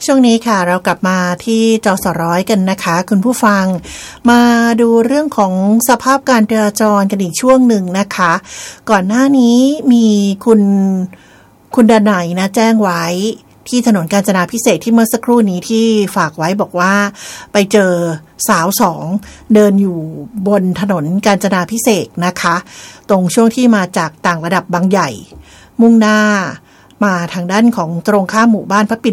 ช่วงนี้ค่ะเรากลับมาที่จสร้อยกันนะคะคุณผู้ฟังมาดูเรื่องของสภาพการจราจรกันอีกช่วงหนึ่งนะคะก่อนหน้านี้มีคุณดนัยนะแจ้งไว้ที่ถนนกาญจนาภิเษกที่เมื่อสักครู่นี้ที่ฝากไว้บอกว่าไปเจอสาวสองเดินอยู่บนถนนกาญจนาภิเษกนะคะตรงช่วงที่มาจากต่างระดับบางใหญ่มุ่งหน้ามาทางด้านของตรงข้ามหมู่บ้านพระปิ่น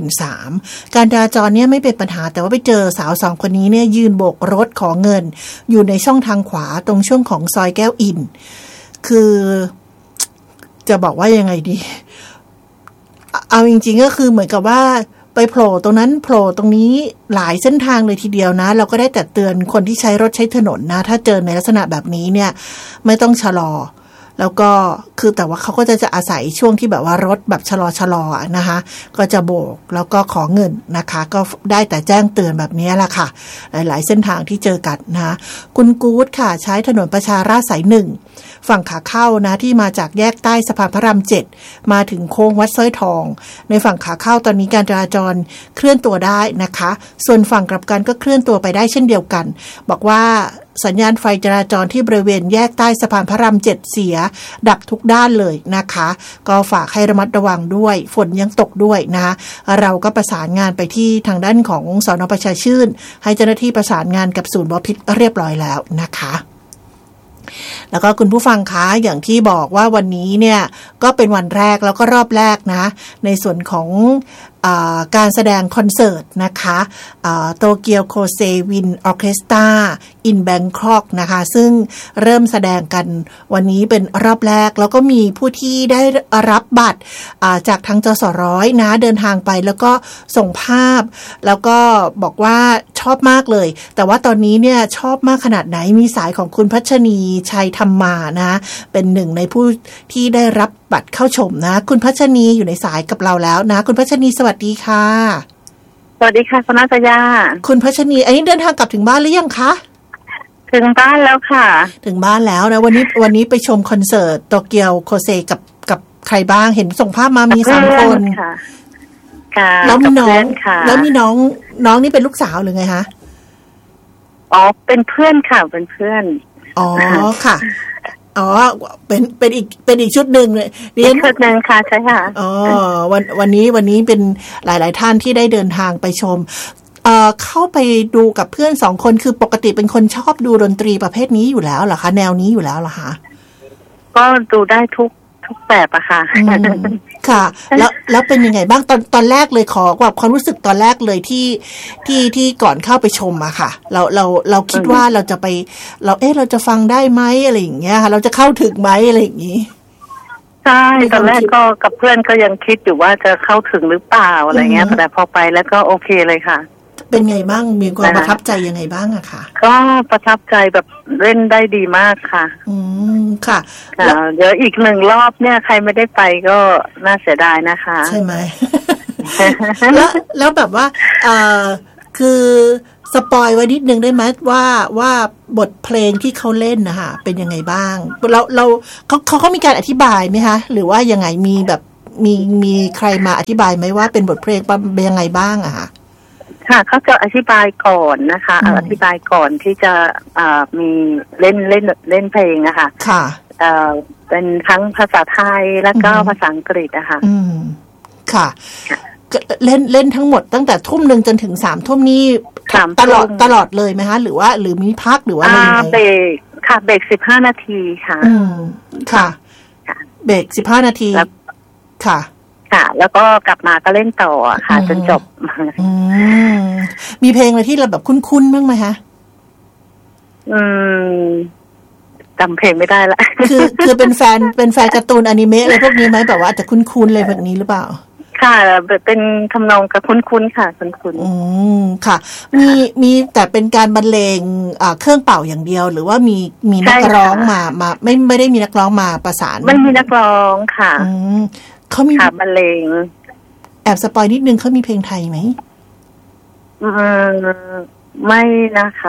3การจราจรเนี่ยไม่เป็นปัญหาแต่ว่าไปเจอสาวสองคนนี้เนี่ยยืนโบกรถขอเงินอยู่ในช่องทางขวาตรงช่วงของซอยแก้วอินคือจะบอกว่ายังไงดีเอาจริงๆก็คือเหมือนกับว่าไปโผล่ตรงนั้นโผล่ตรงนี้หลายเส้นทางเลยทีเดียวนะเราก็ได้แต่เตือนคนที่ใช้รถใช้ถนนนะถ้าเจอในลักษณะแบบนี้เนี่ยไม่ต้องชะลอแล้วก็คือแต่ว่าเขาก็จะอาศัยช่วงที่แบบว่ารถแบบชะลอนะคะก็จะโบกแล้วก็ขอเงินนะคะก็ได้แต่แจ้งเตือนแบบนี้แหละค่ะหลายๆเส้นทางที่เจอกันนะคุณกู๊ดค่ะใช้ถนนประชาราษฎร์สาย1ฝั่งขาเข้านะที่มาจากแยกใต้สะพานพระราม7มาถึงโค้งวัดสร้อยทองในฝั่งขาเข้าตอนนี้การจราจรเคลื่อนตัวได้นะคะส่วนฝั่งกลับกันก็เคลื่อนตัวไปได้เช่นเดียวกันบอกว่าสัญญาณไฟจราจรที่บริเวณแยกใต้สะพานพระราม7เสียดับทุกด้านเลยนะคะก็ฝากให้ระมัดระวังด้วยฝนยังตกด้วยนะเราก็ประสานงานไปที่ทางด้านของสน.ประชาชื่นให้เจ้าหน้าที่ประสานงานกับศูนย์บพิตรเรียบร้อยแล้วนะคะแล้วก็คุณผู้ฟังคะอย่างที่บอกว่าวันนี้เนี่ยก็เป็นวันแรกแล้วก็รอบแรกนะในส่วนของการแสดงคอนเสิร์ตนะคะโตเกียวโคเซวินออร์เคสตราอินแบงคอกนะคะซึ่งเริ่มแสดงกันวันนี้เป็นรอบแรกแล้วก็มีผู้ที่ได้รับบัตรจากทางจสร้อยนะเดินทางไปแล้วก็ส่งภาพแล้วก็บอกว่าชอบมากเลยแต่ว่าตอนนี้เนี่ยชอบมากขนาดไหนมีสายของคุณพัชนีชัยธรรมานะเป็นหนึ่งในผู้ที่ได้รับบัตรเข้าชมนะคุณพัชนีอยู่ในสายกับเราแล้วนะคุณพัชนีสวัสดีค่ะสวัสดีค่ะคุณนัทยาคุณพัชนีอันนี้เดินทางกลับถึงบ้านหรือยังคะถึงบ้านแล้วค่ะถึงบ้านแล้วนะวันนี้ไปชมคอนเสิร์ตโตเกียวโคเซกับใครบ้างเห็นส่งภาพมามี3คนค่ะแล้วมีน้องนี่เป็นลูกสาวหรือไงคะอ๋อเป็นเพื่อนค่ะเป็นเพื่อนอ๋อค่ะอ๋อเป็นอีกชุดหนึ่งเลยอีกชุดหนึ่งค่ะใช่ค่ะอ๋อวันนี้เป็นหลายๆท่านที่ได้เดินทางไปชมเข้าไปดูกับเพื่อน2คนคือปกติเป็นคนชอบดูดนตรีประเภทนี้อยู่แล้วเหรอคะแนวนี้อยู่แล้วเหรอคะก็ดูได้ทุกแบบอะค่ะค่ะแล้วเป็นยังไงบ้างตอนแรกเลยขอความรู้สึกตอนแรกเลยที่ก่อนเข้าไปชมอะค่ะเราคิดว่าเราจะไปเราจะฟังได้ไหมอะไรอย่างเงี้ยค่ะเราจะเข้าถึงไหมอะไรอย่างงี้ใช่ตอนแรกก็กับเพื่อนก็ยังคิดอยู่ว่าจะเข้าถึงหรือเปล่าอะไรเงี้ยแต่พอไปแล้วก็โอเคเลยค่ะเป็นไงบ้างมีความประทับใจยังไงบ้างอะค่ะก็ประทับใจแบบเล่นได้ดีมากค่ะค่ะเดี๋ยวอีก1รอบเนี่ยใครไม่ได้ไปก็น่าเสียดายนะคะใช่ไหม แล้วแบบว่าคือสปอยไว้นิดนึงได้ไหมว่าบทเพลงที่เขาเล่นนะคะเป็นยังไงบ้างเราเขามีการอธิบายไหมคะหรือว่ายังไงมีแบบมีใครมาอธิบายไหมว่าเป็นบทเพลงเป็นยังไงบ้างอะค่ะค่ะเขาจะอธิบายก่อนนะคะอธิบายก่อนที่จะมีเล่นเพลงอะค่ะค่ะเป็นทั้งภาษาไทยแล้วก็ภาษาอังกฤษอะค่ะค่ะเล่นทั้งหมดตั้งแต่ 19:00 นจนถึง 3:00 นนี่ตลอดเลยไหมคะหรือมีพักหรือว่าอะไรเบรกค่ะเบรก15 นาทีค่ะค่ะเบรก15 นาทีค่ะค่ะแล้วก็กลับมาก็เล่นต่อค่ะจนจบมีเพลงอะไรที่เราแบบคุ้นๆบ้างไหมคะจำเพลงไม่ได้ละคือเป็นแฟนการ์ตูนอนิเมะอะไรพวกนี้ไหมแบบว่าอาจจะคุ้นๆเลยแบบนี้หรือเปล่าค่ะเป็นทำนองกับคุ้นๆค่ะคุ้นๆค่ะมีแต่เป็นการบรรเลงเครื่องเป่าอย่างเดียวหรือว่ามีนักร้องมาไม่ได้มีนักร้องมาประสานไม่มีนักร้องค่ะเขามีบรรเลงแอบสปอยนิดนึงเขามีเพลงไทยไหมไม่นะคะ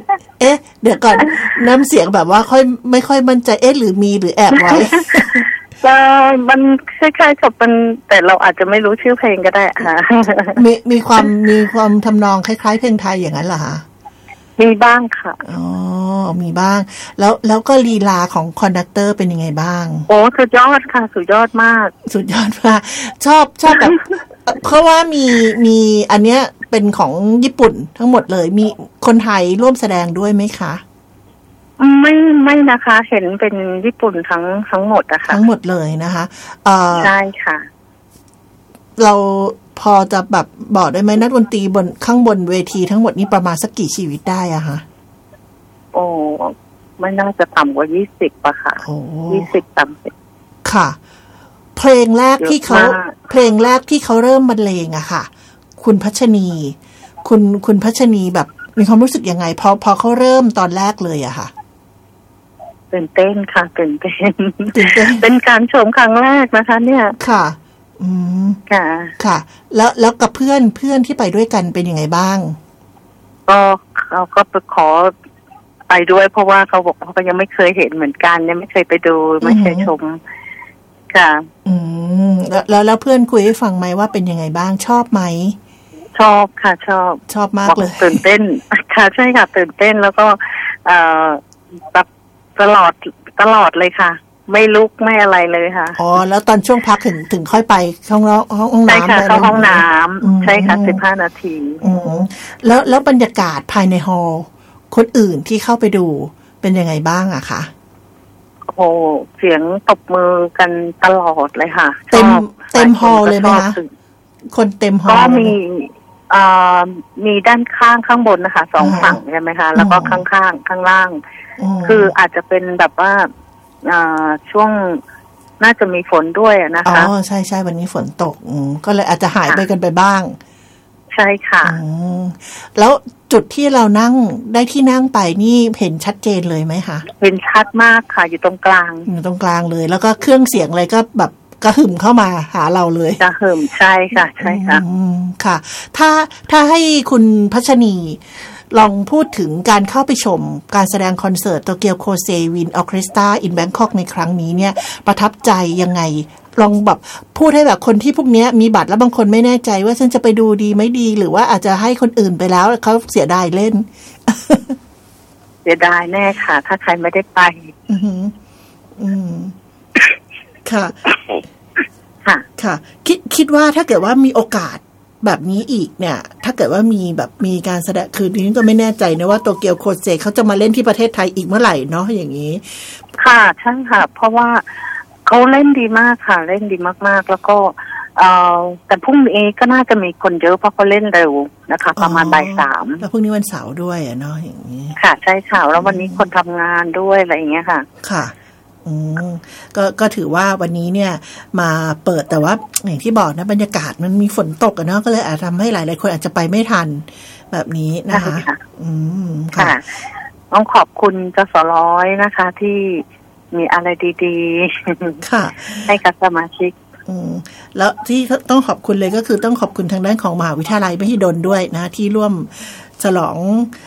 เดี๋ยวก่อนน้ำเสียงแบบว่าไม่ค่อยมั่นใจหรือมีหรือแอบไว้มันคล้ายๆกับมันแต่เราอาจจะไม่รู้ชื่อเพลงก็ได้ค่ะมีความทำนองคล้ายๆเพลงไทยอย่างนั้นเหรอคะมีบ้างค่ะอ๋อมีบ้างแล้วก็ลีลาของคอนดักเตอร์เป็นยังไงบ้างโอ้สุดยอดค่ะสุดยอดมากสุดยอดมากชอบแบบ เพราะว่ามีอันเนี้ยเป็นของญี่ปุ่นทั้งหมดเลยมีคนไทยร่วมแสดงด้วยไหมคะไม่นะคะเห็นเป็นญี่ปุ่นทั้งหมดอะค่ะทั้งหมดเลยนะคะใช่ค่ะเราพอจะแบบบอกได้ไหมนักดนตรีข้างบนเวทีทั้งหมดนี้ประมาณสักกี่ชีวิตได้อะคะโอ้ไม่น่าจะต่ำกว่า20อะค่ะ20-30 ค่ะเพลงแรกที่เขาเริ่มบรรเลงอะค่ะคุณพัชนีคุณพัชนีแบบมีความรู้สึกยังไงพอเขาเริ่มตอนแรกเลยอะค่ะตื่นเต้นค่ะตื่นเต้นเป็นการชมครั้งแรกนะคะเนี่ยค่ะค่ะแล้วกับเพื่อนที่ไปด้วยกันเป็นยังไงบ้างก็เขาก็ไปขอไปด้วยเพราะว่าเขาบอกเขายังไม่เคยเห็นเหมือนกันยังไม่เคยไปดูไม่เคยชมค่ะแล้วเพื่อนคุยให้ฟังไหมว่าเป็นยังไงบ้างชอบไหมชอบค่ะชอบมากเลยตื่นเต้นค่ะใช่ค่ะตื่นเต้นแล้วก็แบบตลอดเลยค่ะไม่ลุกไม่อะไรเลยค่ะอ๋อแล้วตอนช่วงพักถึงค่อยไปห้องน้ำใช่ค่ะเข้าห้องน้ำใช่ค่ะ15 นาทีแล้วบรรยากาศภายในฮอลล์คนอื่นที่เข้าไปดูเป็นยังไงบ้างอะคะโอ้เสียงตบมือกันตลอดเลยค่ะเต็มฮอลล์เลยไหมคะคนเต็มฮอลล์ก็มีด้านข้างบนนะคะ2 ฝั่งใช่ไหมคะแล้วก็ข้างล่างคืออาจจะเป็นแบบว่าช่วงน่าจะมีฝนด้วยนะคะอ๋อใช่วันนี้ฝนตกก็เลยอาจจะหายไปกันไปบ้างใช่ค่ะแล้วจุดที่เรานั่งได้ที่นั่งไปนี่เห็นชัดเจนเลยไหมคะเห็นชัดมากค่ะอยู่ตรงกลางเลยแล้วก็เครื่องเสียงอะไรก็แบบกระหึ่มเข้ามาหาเราเลยกระหึ่มใช่ค่ะค่ะถ้าให้คุณพัชนีลองพูดถึงการเข้าไปชมการแสดงคอนเสิร์ตโตเกียวโคเซวินออร์เคสตราอินแบงคอกในครั้งนี้เนี่ยประทับใจยังไงลองแบบพูดให้แบบคนที่พวกนี้มีบัตรแล้วบางคนไม่แน่ใจว่าฉันจะไปดูดีไม่ดีหรือว่าอาจจะให้คนอื่นไปแล้วเขาเสียดายเล่นเสียดายแน่ค่ะถ้าใครไม่ได้ไปค่ะค่ะคิดว่าถ้าเกิดว่ามีโอกาสแบบนี้อีกเนี่ยถ้าเกิดว่ามีการแสดงคือนี้ก็ไม่แน่ใจนะว่าโตเกียวโคเซเขาจะมาเล่นที่ประเทศไทยอีกเมื่อไหร่เนาะอย่างนี้ค่ะใช่ค่ะเพราะว่าเขาเล่นดีมากค่ะเล่นดีมากๆแล้วก็แต่พรุ่งนี้ก็น่าจะมีคนเยอะเพราะเขาเล่นเร็วนะคะประมาณบ่าย 3 แล้วพรุ่งนี้วันเสาร์ด้วยเนาะอย่างนี้ค่ะใช่ค่ะแล้ววันนี้คนทำงานด้วยอะไรอย่างเงี้ยค่ะค่ะก็ถือว่าวันนี้เนี่ยมาเปิดแต่ว่าอย่างที่บอกนะบรรยากาศมันมีฝนตกเนาะก็เลยอาจทำให้หลายๆคนอาจจะไปไม่ทันแบบนี้นะคะค่ะต้องขอบคุณจสร้อยนะคะที่มีอะไรดีๆค่ะให้กับสมาชิกแล้วที่ต้องขอบคุณเลยก็คือต้องขอบคุณทางด้านของมหาวิทยาลัยมหิดลด้วยนะที่ร่วมฉลอง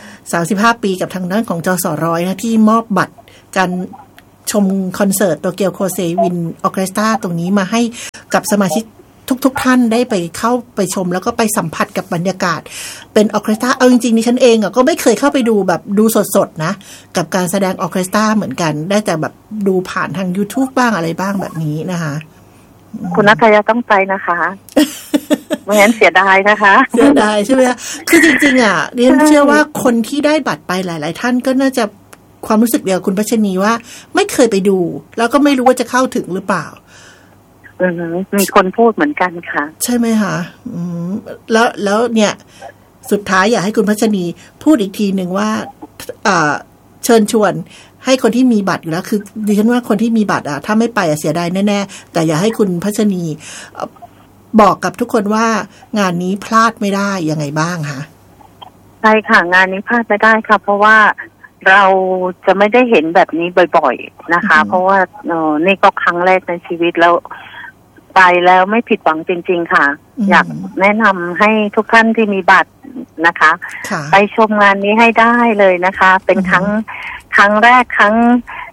35 ปีกับทางด้านของจสร้อยนะที่มอบบัตรการชมคอนเสิร์ตโตเกียวโคเซวินออร์เคสตราตรงนี้มาให้กับสมาชิกทุกท่านได้ไปเข้าไปชมแล้วก็ไปสัมผัสกับบรรยากาศเป็นออร์เคสตราเอาจริงๆดิฉันเองก็ไม่เคยเข้าไปดูแบบดูสดๆนะกับการแสดงออร์เคสตราเหมือนกันได้แต่แบบดูผ่านทาง YouTube บ้างอะไรบ้างแบบนี้นะคะคุณณัฐยาต้องไปนะคะไม่งั้นเสียดายนะคะเสียดายใช่ไหมคือจริงๆดิฉันเชื่อว่าคนที่ได้บัตรไปหลายๆท่านก็น่าจะความรู้สึกเดียวคุณพัชนีว่าไม่เคยไปดูแล้วก็ไม่รู้ว่าจะเข้าถึงหรือเปล่ามีคนพูดเหมือนกันค่ะใช่ไหมคะแล้วเนี่ยสุดท้ายอยากให้คุณพัชนีพูดอีกทีหนึ่งว่าเชิญชวนให้คนที่มีบัตรอยู่แล้วคือดิฉันว่าคนที่มีบัตรถ้าไม่ไปเสียดายแน่ๆแต่อยากให้คุณพัชนีบอกกับทุกคนว่างานนี้พลาดไม่ได้ยังไงบ้างคะใช่ค่ะงานนี้พลาดไม่ได้ค่ะเพราะว่าเราจะไม่ได้เห็นแบบนี้บ่อยๆนะคะเพราะว่านี่ก็ครั้งแรกในชีวิตแล้วไปแล้วไม่ผิดหวังจริงๆค่ะอยากแนะนำให้ทุกท่านที่มีบัตรนะคะไปชมงานนี้ให้ได้เลยนะคะเป็นครั้งแรกครั้ง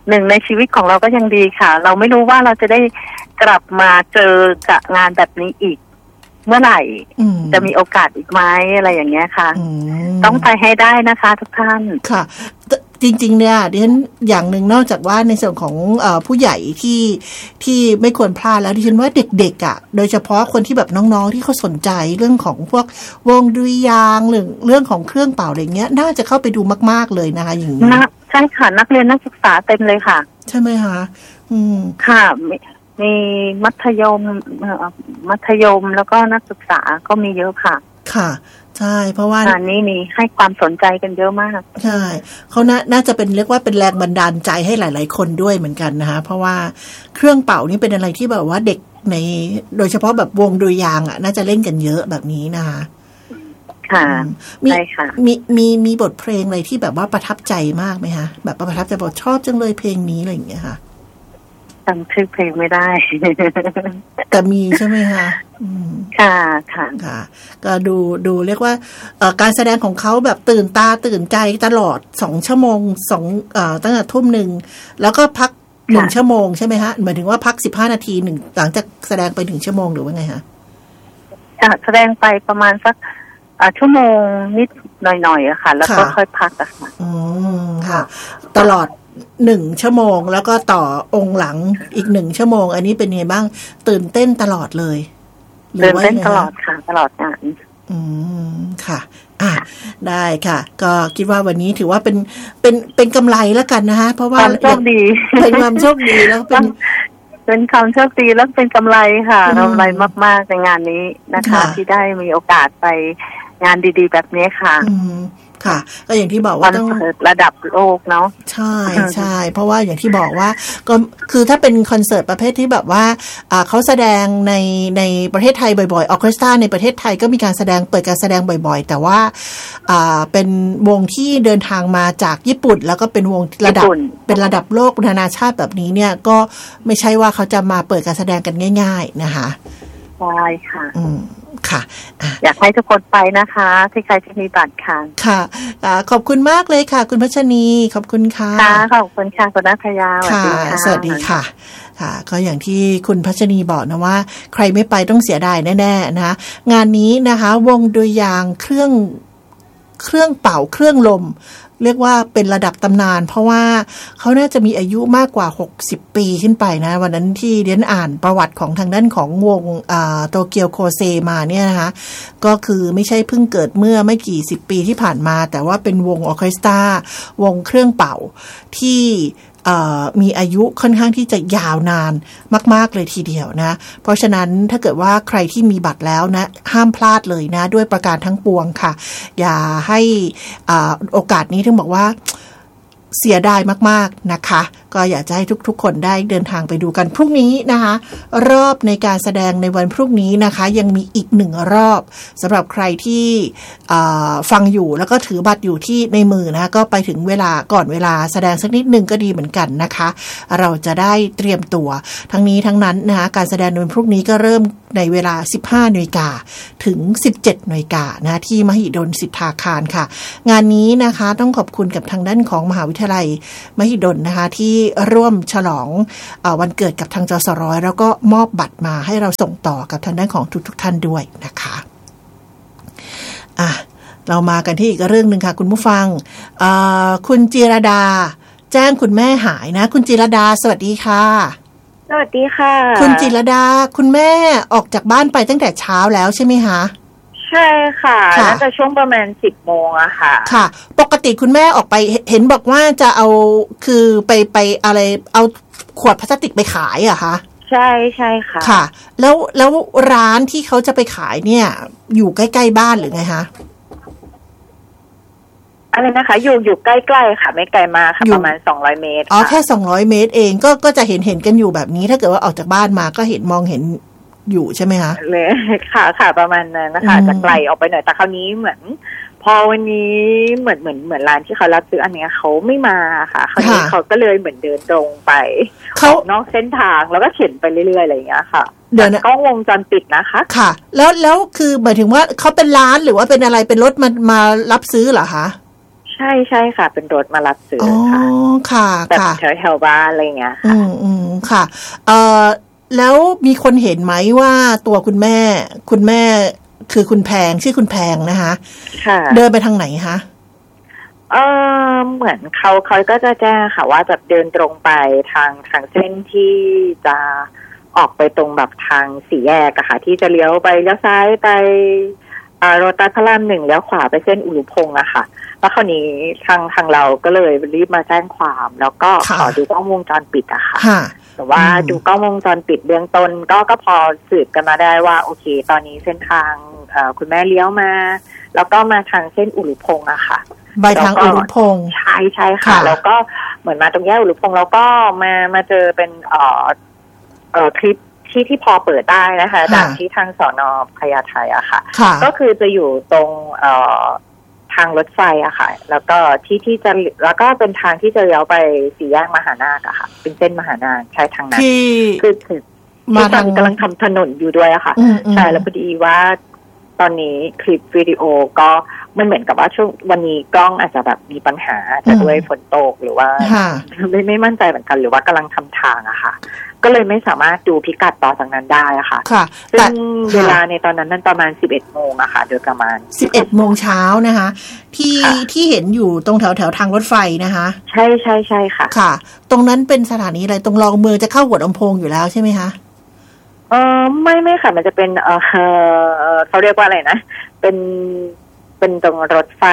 หนึ่งในชีวิตของเราก็ยังดีค่ะเราไม่รู้ว่าเราจะได้กลับมาเจอกับงานแบบนี้อีกเมื่อไหร่จะมีโอกาสอีกไหมอะไรอย่างเงี้ยค่ะต้องไปให้ได้นะคะทุกท่านค่ะจริงๆเนี่ยดิฉันอย่างหนึ่งนอกจากว่าในส่วนของผู้ใหญ่ที่ไม่ควรพลาดแล้วดิฉันว่าเด็กๆอ่ะโดยเฉพาะคนที่แบบน้องๆที่เขาสนใจเรื่องของพวกวงดุริยางค์หรือเรื่องของเครื่องเป่าอะไรเงี้ยน่าจะเข้าไปดูมากๆเลยนะคะอย่างนี้ใช่ค่ะนักเรียนนักศึกษาเต็มเลยค่ะใช่ไหมคะค่ะมีมัธยมแล้วก็นักศึกษาก็มีเยอะค่ะค่ะใช่เพราะว่าอันนี้มีให้ความสนใจกันเยอะมากใช่เขาน่าจะเป็นเรียกว่าเป็นแรงบันดาลใจให้หลายๆคนด้วยเหมือนกันนะคะเพราะว่าเครื่องเป่านี่เป็นอะไรที่แบบว่าเด็กในโดยเฉพาะแบบวงดุริยางค์อ่ะน่าจะเล่นกันเยอะแบบนี้นะคะค่ะใช่ค่ะมีบทเพลงอะไรที่แบบว่าประทับใจมากไหมคะแบบประทับใจบอกชอบจังเลยเพลงนี้อะไรอย่างเงี้ยค่ะจำชื่อเพลงไม่ได้แต่มีใช่ไหมคะค่ะค่ะค่ะก็ดูเรียกว่าการแสดงของเขาแบบตื่นตาตื่นใจตลอด2 ชั่วโมงตั้งแต่ 19:00 นแล้วก็พัก1 ชั่วโมงใช่ไหมฮะหมายถึงว่าพัก15 นาทีหลังจากแสดงไป1 ชั่วโมงหรือว่าไงคะแสดงไปประมาณสักชั่วโมงนิดหน่อยๆอะค่ะแล้วก็ค่อยพักอะค่ะค่ะตลอด1 ชั่วโมงแล้วก็ต่อองค์หลังอีก1 ชั่วโมงอันนี้เป็นไงบ้างตื่นเต้นตลอดเลยตื่นเต้นตลอดค่ะตลอดงานค่ะได้ค่ะก็คิดว่าวันนี้ถือว่าเป็นกำไรแล้วกันนะคะเพราะว่าความโชคดีเป็นความโชคดีแล้วเป็นความโชคดีแล้วเป็นกำไรค่ะกำไรมากๆในงานนี้นะคะที่ได้มีโอกาสไปงานดีๆแบบนี้ค่ะค่ะก็อย่างที่บอกว่าต้องระดับโลกเนาะใช่ใช่เพราะว่าอย่างที่บอกว่าก็คือถ้าเป็นคอนเสิร์ตประเภทที่แบบว่าเขาแสดงในประเทศไทยบ่อยๆออร์เคสตราในประเทศไทยก็มีการเปิดการแสดงบ่อยๆแต่ว่าเป็นวงที่เดินทางมาจากญี่ปุ่นแล้วก็เป็นวงเป็นระดับโลกนานาชาติแบบนี้เนี่ยก็ไม่ใช่ว่าเขาจะมาเปิดการแสดงกันง่ายๆนะคะใช่ค่ะค่ะอยากให้ทุกคนไปนะคะที่ใครที่มีบัตรค่ะค่ะขอบคุณมากเลยค่ะคุณพัชนีขอบคุณค่ะขอบคุณค่ะคุณนัทยาค่ะสวัสดีค่ะค่ะก็อย่างที่คุณพัชนีบอกนะว่าใครไม่ไปต้องเสียดายแน่ๆนะคะงานนี้นะคะวงดุริยางค์เครื่องเป่าเครื่องลมเรียกว่าเป็นระดับตำนานเพราะว่าเขาน่าจะมีอายุมากกว่า60 ปีขึ้นไปนะวันนั้นที่เรียนอ่านประวัติของทางด้านของวงโตเกียวโคเซมาเนี่ยนะคะก็คือไม่ใช่เพิ่งเกิดเมื่อไม่กี่10 ปีที่ผ่านมาแต่ว่าเป็นวงออร์เคสตราวงเครื่องเป่าที่มีอายุค่อนข้างที่จะยาวนานมากๆเลยทีเดียวนะเพราะฉะนั้นถ้าเกิดว่าใครที่มีบัตรแล้วนะห้ามพลาดเลยนะด้วยประการทั้งปวงค่ะอย่าให้โอกาสนี้ถึงบอกว่าเสียดายมากๆนะคะก็อยากจะให้ทุกๆคนได้เดินทางไปดูกันพรุ่งนี้นะคะรอบในการแสดงในวันพรุ่งนี้นะคะยังมีอีก1 รอบสำหรับใครที่ฟังอยู่แล้วก็ถือบัตรอยู่ที่ในมือนะก็ไปถึงเวลาก่อนเวลาแสดงสักนิดนึงก็ดีเหมือนกันนะคะเราจะได้เตรียมตัวทั้งนี้ทั้งนั้นนะคะการแสดงในวันพรุ่งนี้ก็เริ่มในเวลา 15:00 นถึง 17:00 นนะที่มหิดลสิทธาคารค่ะงานนี้นะคะต้องขอบคุณกับทางด้านของมหาวิทยาลัยมหิดลนะคะที่ร่วมฉลองวันเกิดกับทางจสร้อยแล้วก็มอบบัตรมาให้เราส่งต่อกับทางด้านของทุกท่านด้วยนะคะเรามากันที่อีกเรื่องนึงค่ะคุณผู้ฟังคุณจิรดาแจ้งคุณแม่หายนะคุณจิรดาสวัสดีค่ะสวัสดีค่ะคุณจิรดาคุณแม่ออกจากบ้านไปตั้งแต่เช้าแล้วใช่ไหมคะใช่ค่ะน่าจะช่วงประมาณ10 โมงอะค่ะค่ะปกติคุณแม่ออกไปเห็นบอกว่าจะเอาคือไปอะไรเอาขวดพลาสติกไปขายอะคะใช่ใช่ค่ะค่ะแล้วร้านที่เขาจะไปขายเนี่ยอยู่ใกล้ๆบ้านหรือไงคะอะไรนะคะอยู่ใกล้ๆค่ะไม่ไกลมากค่ะประมาณ200 เมตรแค่200 เมตรเองก็จะเห็นกันอยู่แบบนี้ถ้าเกิดว่าออกจากบ้านมาก็มองเห็นอยู่ใช่ไหมคะเลยค่ะประมาณนั้นนะคะจะไกลออกไปหน่อยแต่คราวนี้เหมือนพอวันนี้เหมือนร้านที่เขารับซื้ออันนี้เขาไม่มาค่ะคราวนี้เขาก็เลยเหมือนเดินตรงไปเขานอกเส้นทางแล้วก็เข็นไปเรื่อยๆอะไรอย่างเงี้ยค่ะเดี๋ยวนะกล้องวงจรปิดนะคะค่ะแล้วคือหมายถึงว่าเขาเป็นร้านหรือว่าเป็นอะไรเป็นรถมารับซื้อเหรอคะใช่ค่ะเป็นรถมารับซื้อค่ะค่ะแบบแถวบ้านอะไรเงี้ยค่ะค่ะแล้วมีคนเห็นไหมว่าตัวคุณแม่คือคุณแพงชื่อคุณแพงนะคะค่ะเดินไปทางไหนคะเหมือนเขาก็จะแจ้งค่ะว่าจะเดินตรงไปทางเส้นที่จะออกไปตรงแบบทางสี่แยกอะค่ะที่จะเลี้ยวซ้ายไปโรตัสพระราม 1เลี้ยวขวาไปเส้นอุรุพงษ์อะค่ะแล้วคราวนี้ทางเราก็เลยรีบมาแจ้งความแล้วก็ขอดูกล้องวงจรปิดอะค่ะแต่ว่าดูกล้องวงจรปิดเบื้องต้นก็พอสืบกันมาได้ว่าโอเคตอนนี้เส้นทางคุณแม่เลี้ยวมาแล้วก็มาทางเส้นอุรุพงษ์อะค่ะไปทางอุรุพงษ์ใช่ค่ะแล้วก็เหมือนมาตรงแยกอุรุพงษ์แล้วก็มาเจอเป็นคลิปที่พอเปิดได้นะคะจากที่ทางสน.พญาไทอะค่ะก็คือจะอยู่ตรงทางรถไฟอะค่ะแล้วก็ที่จะแล้วก็เป็นทางที่จะเลี้ยวไปสี่แยกมหานาคอะค่ะเป็นเส้นมหานาคใช่ทางนั้นคือมาทางกำลังทำถนนอยู่ด้วยอะค่ะใช่แล้วพอดีว่าตอนนี้คลิปวิดีโอก็มันเหมือนกับว่าช่วงวันนี้กล้องอาจจะแบบมีปัญหาจะด้วยฝนตกหรือว่าไม่มั่นใจเหมือนกันหรือว่ากำลังทำทางอะค่ะก็เลยไม่สามารถดูพิกัดต่อจากนั้นได้อะค่ะซึ่งเวลาในตอนนั้นประมาณ 11 โมงอะค่ะโดยประมาณ 11 โมงเช้านะคะที่เห็นอยู่ตรงแถวทางรถไฟนะคะใช่ค่ะค่ะตรงนั้นเป็นสถานีอะไรตรงรองเมืองจะเข้าหัวลำโพงอยู่แล้วใช่ไหมคะไม่ค่ะมันจะเป็นเขาเรียกว่าอะไรนะเป็นตรงรถไฟ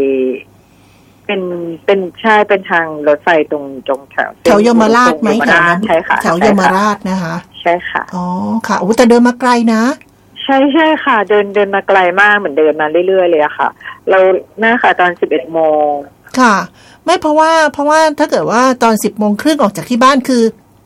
เป็นใช่เป็นทางรถไฟตรงแถวยมราชไหมแถวนั้นใช่ค่ะแถวยมราชนะคะใช่ค่ะอ๋อค่ะโอ้แต่เดินมาไกลนะใช่ค่ะเดินมาไกลมากเหมือนเดินมาเรื่อยๆเลยอะค่ะเราน่าค่ะตอน 11 โมงค่ะไม่เพราะว่าถ้าเกิดว่าตอน 10 โมงครึ่งออกจากที่บ้านคือ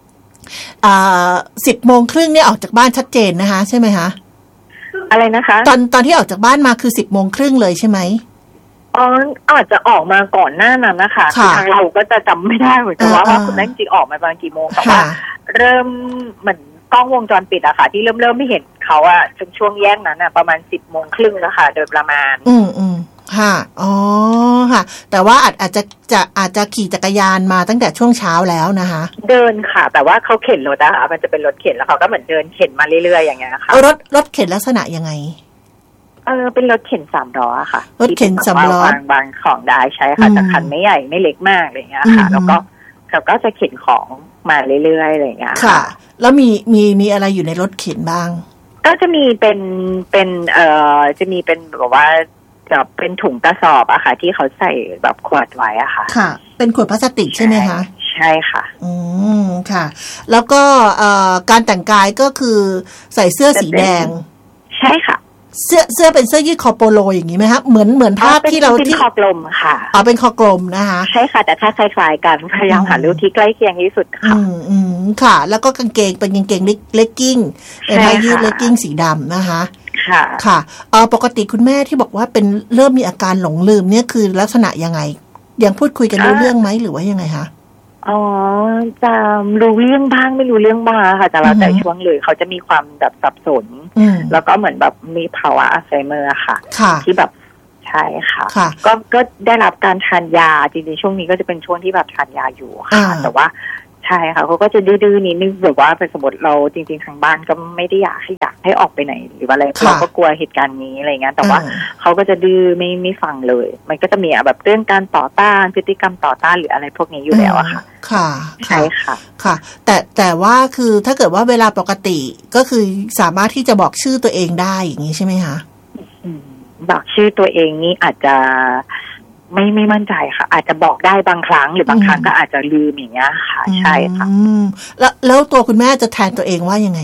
10 โมงครึ่งเนี่ยออกจากบ้านชัดเจนนะคะใช่ไหมคะอะไรนะคะตอนที่ออกจากบ้านมาคือ10 โมงครึ่งเลยใช่ไหมอาจจะออกมาก่อนหน้านั้นนะคะทางเราก็จะจำไม่ได้เหมือนกันว่าคุณแม่จริงออกมาประมาณกี่โมงแต่ว่าเริ่มเหมือนกล้องวงจรปิดอะค่ะที่เริ่มไม่เห็นเขาอะช่วงแยกนั้นอะประมาณ10 โมงครึ่งแล้วค่ะโดยประมาณค่ะอ๋อค่ะแต่ว่าอาจจะขี่จักรยานมาตั้งแต่ช่วงเช้าแล้วนะคะเดินค่ะแต่ว่าเขาเข็นรถอะมันจะเป็นรถเข็นแล้วเขาก็เหมือนเดินเข็นมาเรื่อยๆอย่างเงี้ยค่ะรถเข็นลักษณะยังไงเป็นรถเข็น3 ล้อค่ะรถเข็น3 ล้อบางของได้ใช่ค่ะแต่คันไม่ใหญ่ไม่เล็กมากอะไรเงี้ยค่ะแล้วก็เขาก็จะเข็นของมาเรื่อยๆอะไรเงี้ยค่ะแล้วมีอะไรอยู่ในรถเข็นบ้างก็จะมีเป็นจะมีเป็นแบบว่าจะเป็นถุงกระสอบอะค่ะที่เขาใส่แบบขวดไว้อะค่ะค่ะเป็นขวดพลาสติกใช่ไหมคะใช่ค่ะค่ะแล้วก็การแต่งกายก็คือใส่เสื้อสีแดงใช่ค่ะเสื้อเป็นเสื้อยืดคอโปโลอย่างนี้ไหมคะเหมือนภาพที่เราที่คอกลมค่ะเป็นคอกลมนะคะใช่ค่ะแต่ถ้าคล้ายๆกันพยายามหารูปที่ใกล้เคียงที่สุดค่ะค่ะแล้วก็กางเกงเป็นกางเกงเลกกิ้งเป็นผ้ายืดเลกกิ้งสีดำนะคะค่ะปกติคุณแม่ที่บอกว่าเป็นเริ่มมีอาการหลงลืมเนี่ยคือลักษณะยังไงยังพูดคุยกันรู้เรื่องไหมหรือว่ายังไงคะจะรู้เรื่องบ้างไม่รู้เรื่องบ้างค่ะแต่เราแต่ช่วงเลยเขาจะมีความแบบสับสนแล้วก็เหมือนแบบมีภาวะอัลไซเมอร์ค่ะที่แบบใช่ค่ะก็ได้รับการทานยาจริงๆช่วงนี้ก็จะเป็นช่วงที่แบบทานยาอยู่ค่ะแต่ว่าใช่ค่ะเขาก็จะดื้อๆนิดนึงแบบว่าเป็นสมมติเราจริงๆทางบ้านก็ไม่ได้อยากให้ออกไปไหนหรือว่าอะไรเราก็กลัวเหตุการณ์นี้อะไรเงี้ยแต่ว่าเขาก็จะดื้อไม่ฟังเลยมันก็จะมีแบบเรื่องการต่อต้านพฤติกรรมต่อต้านหรืออะไรพวกนี้อยู่แล้วอะค่ะค่ะใช่ค่ะค่ะแต่ว่าคือถ้าเกิดว่าเวลาปกติก็คือสามารถที่จะบอกชื่อตัวเองได้อย่างนี้ใช่ไหมคะบอกชื่อตัวเองนี่อาจจะไม่มั่นใจค่ะอาจจะบอกได้บางครั้งหรือบางครั้งก็อาจจะลืมอย่างเงี้ยค่ะใช่ค่ะแล้วตัวคุณแม่จะแทนตัวเองว่ายังไง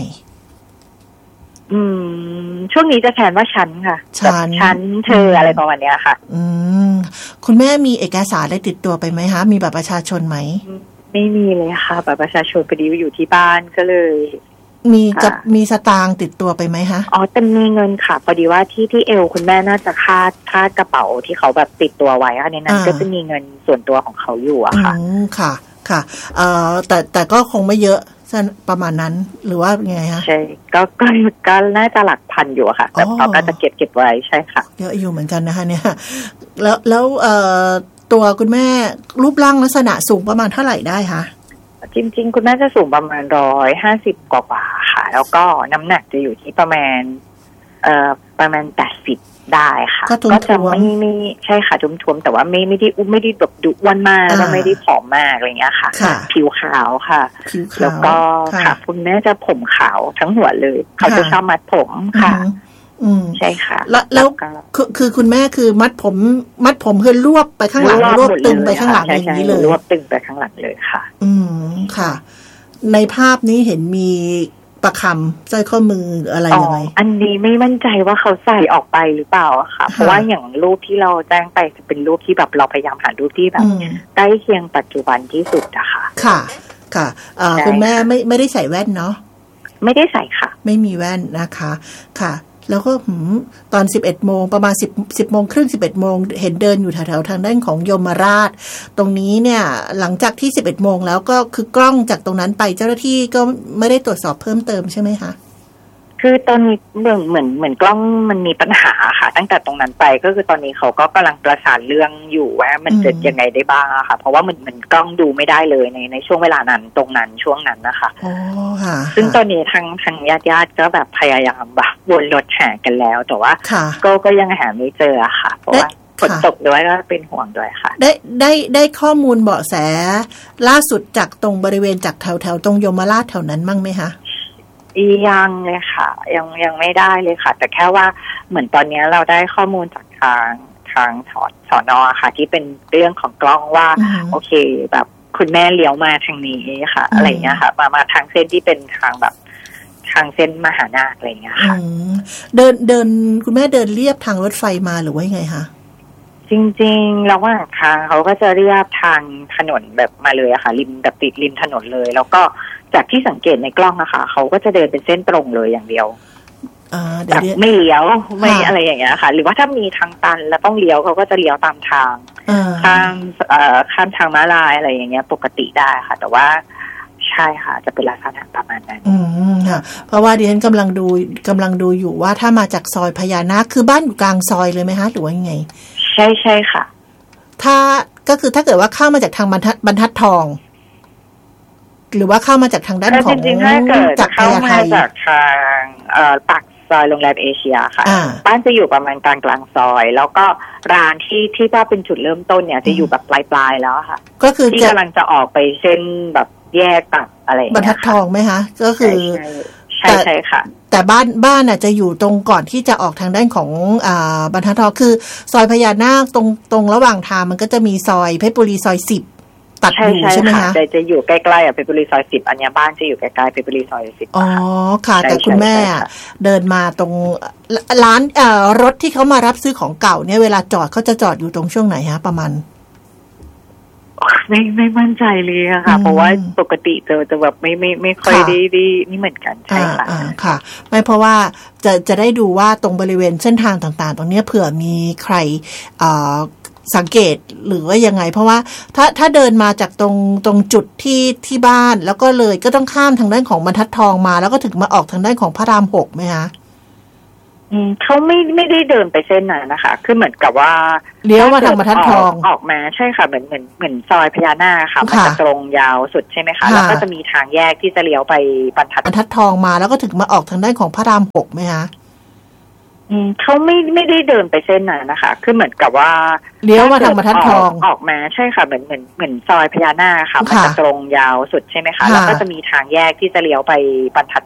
ช่วงนี้จะแทนว่าฉันค่ะฉันเธออะไรประมาณเนี้ยค่ะคุณแม่มีเอกสารอะไรติดตัวไปไหมคะมีบัตรประชาชนไหมไม่มีเลยค่ะบัตรประชาชนพอดีอยู่ที่บ้านก็เลยมีสตางค์ติดตัวไปไหมคะแต่มีเงินค่ะพอดีว่าที่เอวคุณแม่น่าจะคาดกระเป๋าที่เขาแบบติดตัวไว้ในนั้นก็จะมีเงินส่วนตัวของเขาอยู่อะค่ะค่ะแต่ก็คงไม่เยอะประมาณนั้นหรือว่าไงคะใช่ก็น่าจะหลักพันอยู่ค่ะแต่เขาก็จะเก็บไว้ใช่ค่ะเยอะอยู่เหมือนกันนะคะเนี่ยแล้วตัวคุณแม่รูปร่างลักษณะสูงประมาณเท่าไหร่ได้คะจริงๆคุณแม่จะสูงประมาณ150 กว่าค่ะแล้วก็น้ำหนักจะอยู่ที่ประมาณ80ได้ค่ะก็จะไม่ใช่ค่ะทุ่มๆแต่ว่าไม่ได้แบบดุอ้วนมากแล้วไม่ได้ผอมมากอะไรเงี้ยค่ะผิวขาวค่ะแล้วก็ค่ะคุณแม่จะผมขาวทั้งหัวเลยเขาจะชอบมัดผมค่ะใช่ค่ะแล้วคือคุณแม่คือมัดผมคือรวบไปข้างหลังรวบตึงไปข้างหลังอย่างนี้เลยรวบตึงไปข้างหลังเลยค่ะค่ะในภาพนี้เห็นมีประคำสร้อยข้อมืออะไรยังไงอันนี้ไม่มั่นใจว่าเขาใส่ออกไปหรือเปล่าค่ะเพราะว่าอย่างรูปที่เราแจ้งไปจะเป็นรูปที่แบบเราพยายามหารูปที่แบบใกล้เคียงปัจจุบันที่สุดอะค่ะค่ะคุณแม่ไม่ได้ใส่แว่นเนาะไม่ได้ใส่ค่ะไม่มีแว่นนะคะค่ะแล้วก็ตอน11 โมงประมาณ10 โมงครึ่ง11 โมงเห็นเดินอยู่แถวๆทางด้านของยมราชตรงนี้เนี่ยหลังจากที่11 โมงแล้วก็คือกล้องจากตรงนั้นไปเจ้าหน้าที่ก็ไม่ได้ตรวจสอบเพิ่มเติมใช่ไหมคะคือตอนนี้เหมือนกล้องมันมีปัญหาค่ะตั้งแต่ตรงนั้นไปก็คือตอนนี้เขาก็กำลังประสานเรื่องอยู่ว่ามันจะยังไงได้บ้างค่ะเพราะว่าเหมือนกล้องดูไม่ได้เลยในช่วงเวลานั้นตรงนั้นช่วงนั้นนะคะซึ่งตอนนี้ทางญาติก็แบบพยายามแบบวนรถหากันแล้วแต่ว่าก็ยังหาไม่เจอค่ะเพราะว่าฝนตกด้วยก็เป็นห่วงด้วยค่ะได้ข้อมูลเบาะแสล่าสุดจากตรงบริเวณจากแถวตรงยมราชแถวนั้นมั่งไหมคะยังเลยค่ะยังไม่ได้เลยค่ะแต่แค่ว่าเหมือนตอนนี้เราได้ข้อมูลจากทางสน.ค่ะที่เป็นเรื่องของกล้องว่าโอเคแบบคุณแม่เลี้ยวมาทางนี้ค่ะอะไรเงี้ยค่ะมาทางเส้นที่เป็นทางแบบทางเส้นมหานาคอะไรเงี้ยค่ะเดินคุณแม่เดินเลียบทางรถไฟมาหรือว่าไงคะจริงๆระหว่างทางเขาก็จะเรียบทางถนนแบบมาเลยอะค่ะริมแบบติดริมถนนเลยแล้วก็จากที่สังเกตในกล้องอะค่ะเขาก็จะเดินเป็นเส้นตรงเลยอย่างเดียวแบบไม่เลี้ยวไม่อะไรอย่างเงี้ยค่ะหรือว่าถ้ามีทางตันแล้วต้องเลี้ยวเขาก็จะเลี้ยวตามทางข้ามทางม้าลายอะไรอย่างเงี้ยปกติได้ค่ะแต่ว่าใช่ค่ะจะเป็นลักษณะประมาณนั้นค่ะเพราะว่าดิฉันกำลังดูอยู่ว่าถ้ามาจากซอยพญานาคคือบ้านอยู่กลางซอยเลยไหมคะหรือว่ายังไงใช่ค่ะถ้าเกิดว่าเข้ามาจากทางบรรทัดทองหรือว่าเข้ามาจากทางด้านของจริงๆถ้าเกิดเข้ามาจากทางปากซอยโรงแรมเอเชียค่ะบ้านจะอยู่ประมาณกลางซอยแล้วก็ร้านที่ว่าเป็นจุดเริ่มต้นเนี่ยจะอยู่แบบปลายแล้วค่ะก็คือที่กำลังจะออกไปเส้นแบบแยกตัดอะไรบรรทัดทองไหมคะก็คือใช่ค่ะแต่บ้านน่ะจะอยู่ตรงก่อนที่จะออกทางด้านของบรรทัดทองคือซอยพญานาคตรงระหว่างทางมันก็จะมีซอยเพชรบุรีซอย10ตัดอยู่ใช่ไหมคะจะอยู่ใกล้ๆเพชรบุรีซอย10อันนี้บ้านจะอยู่ใกล้ๆเพชรบุรีซอย10 อ๋อค่ะแต่คุณแม่เดินมาตรงร้านรถที่เขามารับซื้อของเก่าเนี่ยเวลาจอดเขาจะจอดอยู่ตรงช่วงไหนฮะประมาณไม่มั่นใจเลยค่ะเพราะว่าปกติจะแบบไม่ค่อยได้นี่เหมือนกันใช่ค่ะค่ะไม่เพราะว่าจะได้ดูว่าตรงบริเวณเส้นทางต่างๆตรงนี้เผื่อมีใครสังเกตหรือว่ายังไงเพราะว่าถ้าเดินมาจากตรงจุดที่บ้านแล้วก็เลยก็ต้องข้ามทางด้านของบรรทัดทองมาแล้วก็ถึงมาออกทางด้านของพระราม 6ไหมคะเขาไม่ได้เดินไปเส้นนั้นนะคะคือเหมือนกับว่าเลี้ยวมาทางบรรทัดทองออกมาใช่ค่ะเหมือนซอยพญานาคค่ะมันจะตรงยาวสุดใช่ไหมคะแล้วก็จะมีทางแยกที่จะเลี้ยวไปบรรทัดทองมาแล้วก็ถึงมาออกทางด้านของพระราม 6ไหมคะเขาไม่ได้เดินไปเส้นนั้นนะคะคือเหมือนกับว่าเลี้ยวมาทางบรรทัดทองออกมาใช่ค่ะเหมือนซอยพญานาคค่ะมันจะตรงยาวสุดใช่ไหมคะแล้วก็จะมีทางแยกที่จะเลี้ยวไปบรรทัด